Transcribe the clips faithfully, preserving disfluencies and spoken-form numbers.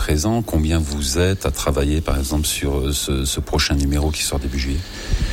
présent. Combien vous êtes à travailler, par exemple, sur ce, ce prochain numéro qui sort début juillet ?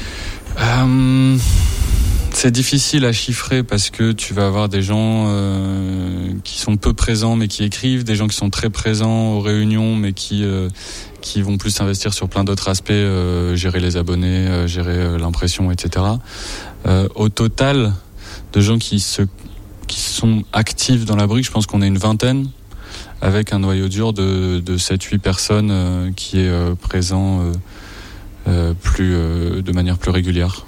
euh, C'est difficile à chiffrer parce que tu vas avoir des gens euh, qui sont peu présents mais qui écrivent, des gens qui sont très présents aux réunions mais qui euh, qui vont plus s'investir sur plein d'autres aspects, euh, gérer les abonnés, euh, gérer euh, l'impression, et cetera. Euh, au total, de gens qui se qui sont actifs dans la brique, je pense qu'on est une vingtaine, avec un noyau dur de, de sept huit personnes euh, qui est euh, présent euh, euh, plus, euh, de manière plus régulière.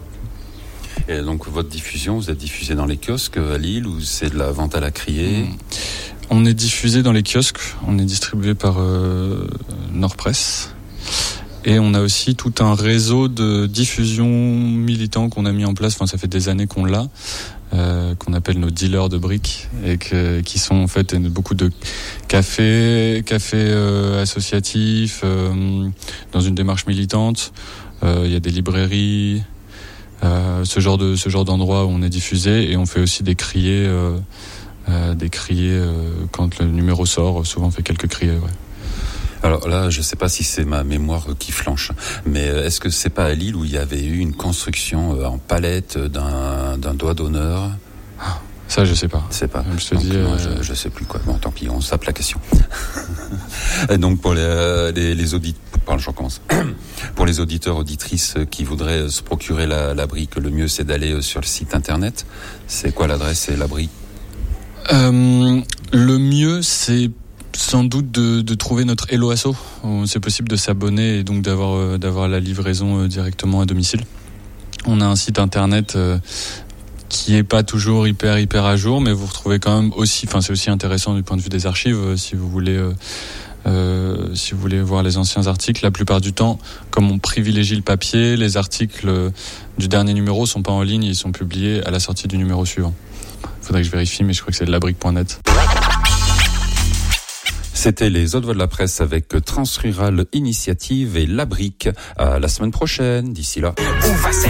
Et donc votre diffusion, vous êtes diffusé dans les kiosques à Lille ou c'est de la vente à la criée ? On est diffusé dans les kiosques, on est distribué par euh, Nordpresse. Et on a aussi tout un réseau de diffusion militant qu'on a mis en place, enfin ça fait des années qu'on l'a, euh, qu'on appelle nos dealers de briques, et que, qui sont en fait beaucoup de cafés, cafés euh, associatifs, euh, dans une démarche militante. Euh, il y a des librairies, euh, ce genre de ce genre d'endroit où on est diffusé, et on fait aussi des criers, euh, euh, des criers euh, quand le numéro sort. Souvent on fait quelques criers, ouais. Alors là, je ne sais pas si c'est ma mémoire qui flanche, mais est-ce que c'est pas à Lille où il y avait eu une construction en palette d'un, d'un doigt d'honneur ? Ça, je sais pas. Je sais pas. Je te donc, dis, moi, euh... je, je sais plus quoi. Bon, tant pis, on sape la question. Donc pour les, les, les auditeurs, pardon, je recommence. Pour les auditeurs, auditrices qui voudraient se procurer la, la brique, le mieux c'est d'aller sur le site internet. C'est quoi l'adresse ? C'est la brique. Euh, le mieux, c'est sans doute de, de trouver notre Hello Asso. C'est possible de s'abonner et donc d'avoir, euh, d'avoir la livraison euh, directement à domicile. On a un site internet euh, qui est pas toujours hyper hyper à jour, mais vous retrouvez quand même aussi, enfin c'est aussi intéressant du point de vue des archives, euh, si vous voulez euh, euh, si vous voulez voir les anciens articles. La plupart du temps, comme on privilégie le papier, les articles euh, du dernier numéro sont pas en ligne, ils sont publiés à la sortie du numéro suivant. Faudrait que je vérifie, mais je crois que c'est de labrique point net. C'était les Hautes Voix de la Presse avec Transrural Initiative et La Brique. À la semaine prochaine. D'ici là.